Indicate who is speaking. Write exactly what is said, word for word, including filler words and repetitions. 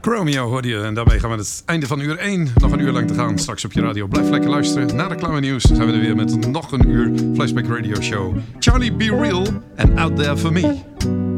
Speaker 1: Chromeo hoorde je en daarmee gaan we het einde van uur één. Nog een uur lang te gaan, straks op je radio. Blijf lekker luisteren. Na reclame nieuws zijn we er weer met nog een uur Flashback Radio Show. Charlie Be Real en Out There For Me.